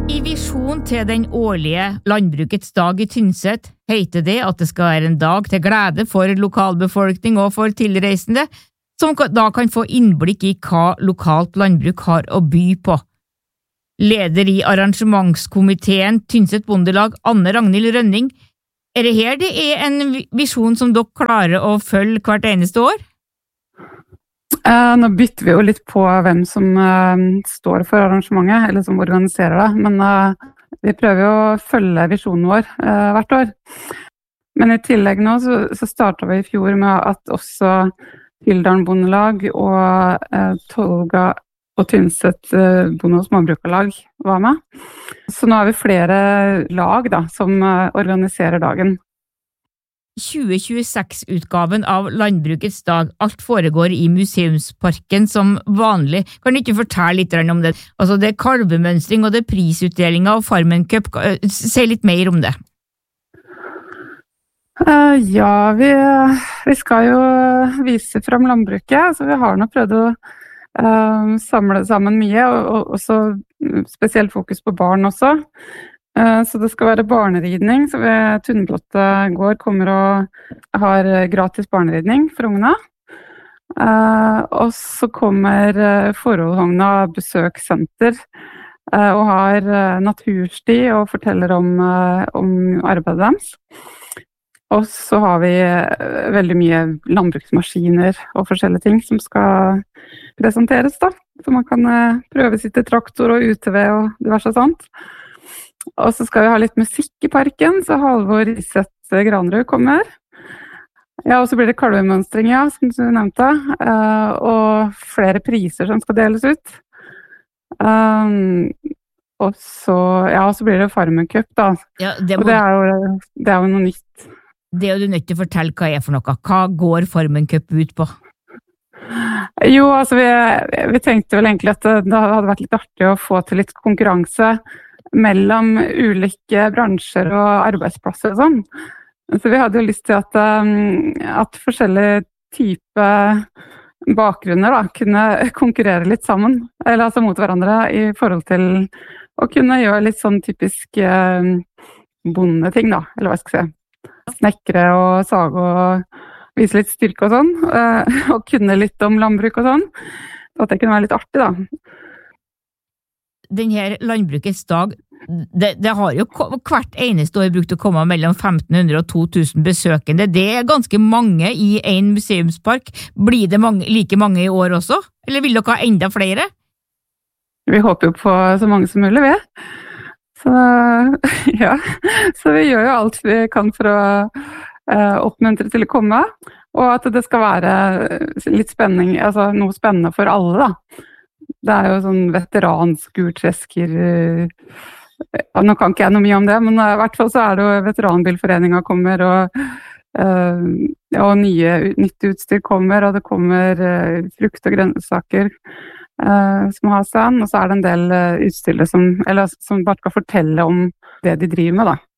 I visjon til den årlige landbrukets dag I Tynset heter det at det skal være en dag til glede for lokalbefolkning og for tilreisende, som da kan få innblikk I hva lokalt landbruk har å by på. Leder I arrangementskomiteen Tynset Bondelag, Anne Ragnhild Rønning, det her det en visjon som dere klarer å følge hvert eneste år? Nå bytter vi jo litt på hvem som står for arrangementet, eller som organiserer det, men vi prøver jo å følge visjonen vår hvert år. Men I tillegg nå så startet vi I fjor med at også Hildalen Bondelag og Tolga og Tynset Bonde- og Småbrukerlag var med. Så nå vi flere lag da, som organiserer dagen. 2026-utgaven av Landbrukets dag. Alt foregår I Museumsparken som vanlig. Kan du ikke fortelle litt om det? Altså det kalvemønstring og det prisutdelinga og Farmen Cup. Si litt mer om det. Ja, vi skal jo vise frem landbruket, så vi har nå prøvd å samle sammen mye, og også spesielt fokus på barn også. Så det skal være barneridning, så ved Tunnblotte gård kommer og har gratis barneridning for ungene. Og så kommer Forholdhogna besøkssenter og har natursti og forteller om arbeidet deres. Og så har vi veldig mye landbruksmaskiner og forskjellige ting som skal presenteres da. Så man kan prøve sitte traktor og UTV og diverse sånt. Og så skal vi ha litt musikk I parken, så Halvor Riseth Granrud kommer. Ja, og så blir det kalvemønstring, ja, som du nevnte, og flere priser som skal deles ut. Og så blir det Farmen Cup da, Ja, og det jo noe nytt. Det du nødt til å fortelle hva for noe. Hva går Farmen Cup ut på? Jo, altså vi tenkte vel egentlig at det hadde vært litt artig å få til litt konkurranse mellom ulike bransjer og arbeidsplasser og sånn. Så vi hadde jo lyst til at forskjellige typer bakgrunner da, kunne konkurrere litt sammen, eller altså mot hverandre I forhold til å kunne gjøre litt sånn typisk bondeting da, eller hva skal jeg si. Snekre og sage og vise litt styrke og sånn, og kunne litt om landbruk og sånn. Så at det kunne være litt artig da. Denne landbrukets dag, det har jo hvert eneste år brukt å komme mellom 1500 og 2000 besøkende. Det ganske mange I en museumspark. Blir det like mange I år også? Eller vil dere ha enda flere? Vi håper jo på så mange som mulig, vi. Så, ja. Så vi gjør jo alt vi kan for å oppmuntre til å komme, og at det skal være litt spenning, altså noe spennende for alle da. Det jo sånn veteranskurtresker, nå kan ikke jeg noe mye om det, men I hvert fall så det jo veteranbilforeningen kommer, og nytt utstyr kommer, og det kommer frukt og grønnsaker som har stand, og så det en del utstillere som bare skal fortelle om det de driver med da.